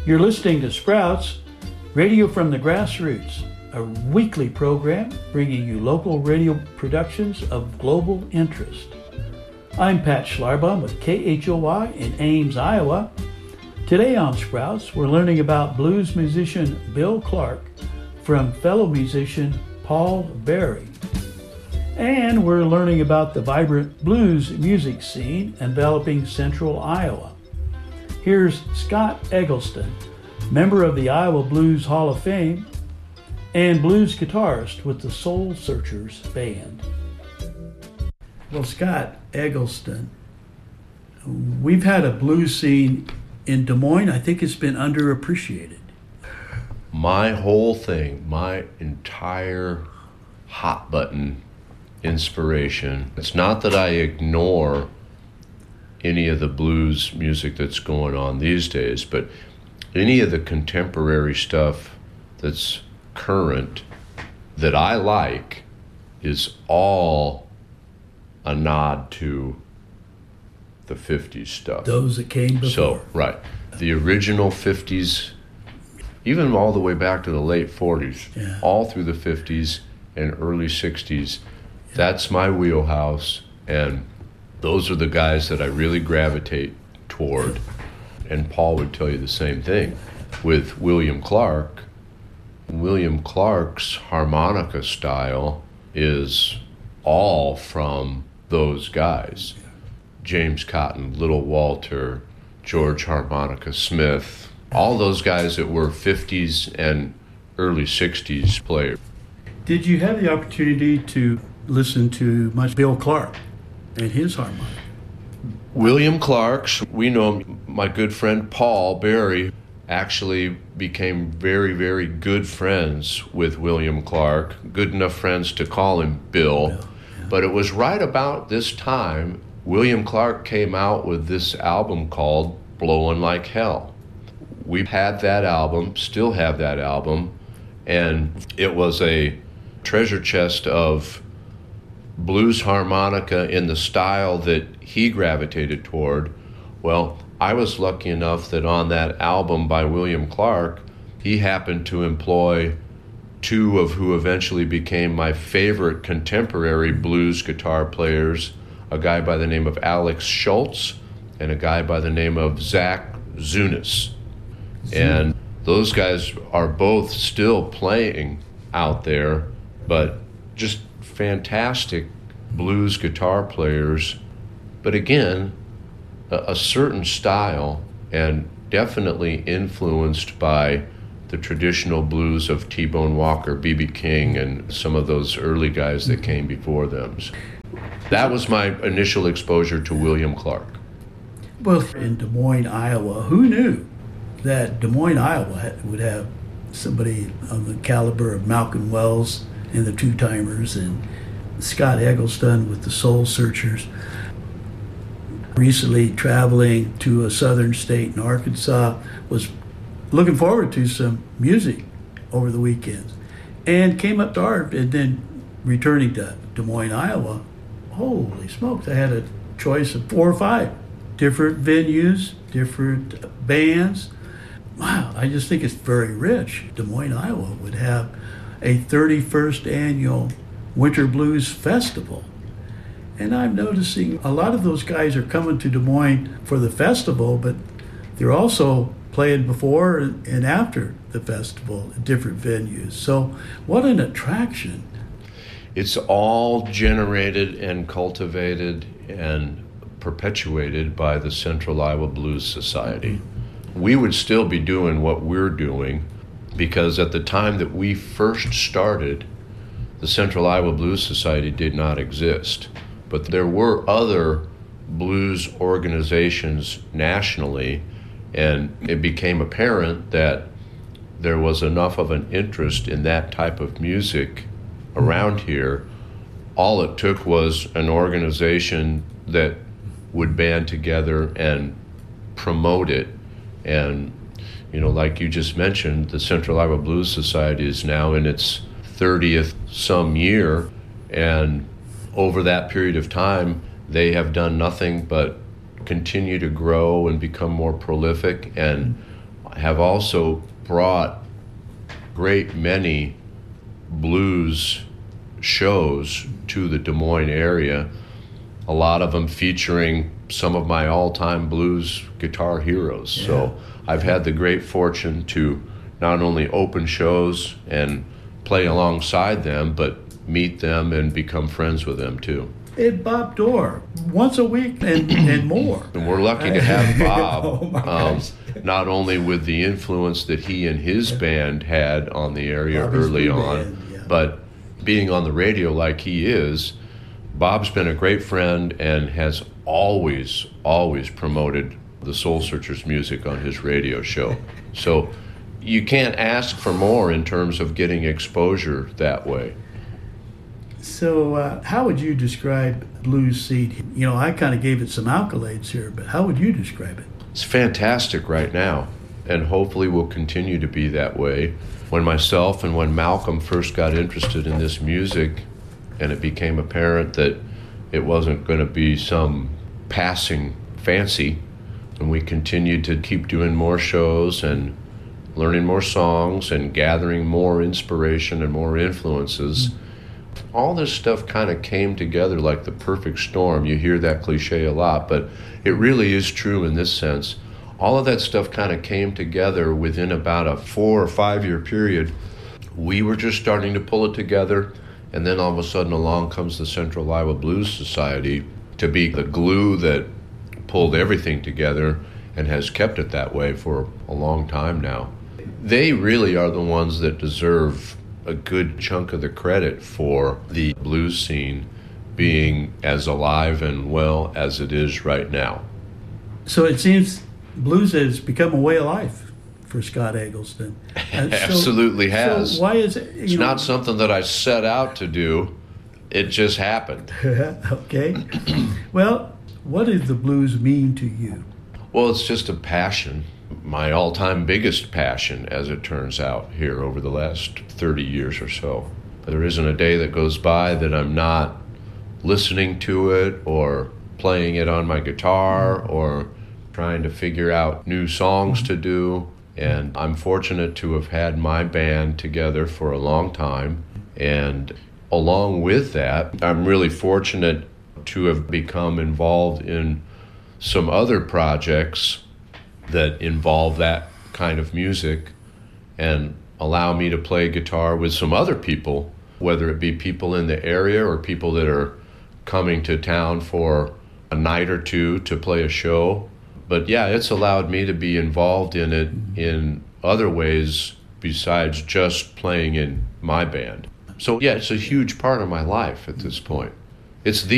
You're listening to Sprouts, Radio from the Grassroots, a weekly program bringing you local radio productions of global interest. I'm Pat Schlarbaum with KHOI in Ames, Iowa. Today on Sprouts, we're learning about blues musician Bill Clark from fellow musician Paul Berry. And we're learning about the vibrant blues music scene enveloping central Iowa. Here's Scott Eggleston, member of the Iowa Blues Hall of Fame and blues guitarist with the Soul Searchers Band. Well, Scott Eggleston, we've had a blues scene in Des Moines. I think it's been underappreciated. My whole thing, my entire hot button inspiration, it's not that I ignore any of the blues music that's going on these days, but any of the contemporary stuff that's current that I like is all a nod to the 50s stuff. Those that came before. So, right. The original 50s, even all the way back to the late 40s, all through the 50s and early 60s, that's my wheelhouse, and those are the guys that I really gravitate toward. And Paul would tell you the same thing with William Clark. William Clark's harmonica style is all from those guys. James Cotton, Little Walter, George Harmonica Smith, all those guys that were 50s and early 60s players. Did you have the opportunity to listen to much Bill Clark and his harmonica? William Clark's, we know him, my good friend Paul Berry actually became very, very good friends with William Clark, good enough friends to call him Bill. Yeah. But it was right about this time William Clark came out with this album called Blowin' Like Hell. We had that album, still have that album, and it was a treasure chest of blues harmonica in the style that he gravitated toward. Well, I was lucky enough that on that album by William Clark, he happened to employ two of who eventually became my favorite contemporary blues guitar players, a guy by the name of Alex Schultz and a guy by the name of Zach Zunis. And those guys are both still playing out there, but just fantastic blues guitar players. But again, a certain style, and definitely influenced by the traditional blues of T-Bone Walker, B.B. King, and some of those early guys that came before them. That was my initial exposure to William Clark. Well, in Des Moines, Iowa, who knew that Des Moines, Iowa would have somebody of the caliber of Malcolm Wells and the Two Timers and Scott Eggleston with the Soul Searchers. Recently traveling to a southern state in Arkansas, was looking forward to some music over the weekends, and came up to Art, and then returning to Des Moines, Iowa. Holy smokes, I had a choice of 4 or 5 different venues, different bands. Wow, I just think it's very rich. Des Moines, Iowa would have a 31st annual Winter Blues Festival. And I'm noticing a lot of those guys are coming to Des Moines for the festival, but they're also playing before and after the festival at different venues. So what an attraction. It's all generated and cultivated and perpetuated by the Central Iowa Blues Society. We would still be doing what we're doing because at the time that we first started, the Central Iowa Blues Society did not exist. But there were other blues organizations nationally, and it became apparent that there was enough of an interest in that type of music around here. All it took was an organization that would band together and promote it. And, you know, like you just mentioned, the Central Iowa Blues Society is now in its 30th some year, and over that period of time, they have done nothing but continue to grow and become more prolific. And have also brought great many blues shows to the Des Moines area, a lot of them featuring some of my all-time blues guitar heroes. Yeah. So I've had the great fortune to not only open shows and play alongside them, but meet them and become friends with them too. And Bob Dorr, once a week and more. And we're lucky to have Bob, Oh, my gosh. not only with the influence that he and his band had on the area Bobby's early blue on, band, yeah. but being on the radio like he is, Bob's been a great friend and has always promoted the Soul Searchers music on his radio show. So you can't ask for more in terms of getting exposure that way. So how would you describe Blues Seed? You know, I kind of gave it some accolades here, but how would you describe it? It's fantastic right now, and hopefully will continue to be that way. When myself and when Malcolm first got interested in this music, and it became apparent that it wasn't going to be some passing fancy, and we continued to keep doing more shows and learning more songs and gathering more inspiration and more influences. All this stuff kind of came together like the perfect storm. You hear that cliche a lot, but it really is true in this sense. All of that stuff kind of came together within about a 4 or 5 year period. We were just starting to pull it together, and then all of a sudden along comes the Central Iowa Blues Society to be the glue that pulled everything together and has kept it that way for a long time now. They really are the ones that deserve a good chunk of the credit for the blues scene being as alive and well as it is right now. So it seems blues has become a way of life for Scott Eggleston. Absolutely has. So why is it? It's not something that I set out to do. It just happened. Okay. Well, what does the blues mean to you? Well, it's just a passion. My all-time biggest passion, as it turns out, here over the last 30 years or so. There isn't a day that goes by that I'm not listening to it or playing it on my guitar or trying to figure out new songs to do. And I'm fortunate to have had my band together for a long time. And along with that, I'm really fortunate to have become involved in some other projects that involve that kind of music and allow me to play guitar with some other people, whether it be people in the area or people that are coming to town for a night or two to play a show. But yeah, it's allowed me to be involved in it in other ways besides just playing in my band. So yeah, it's a huge part of my life at this point. It's the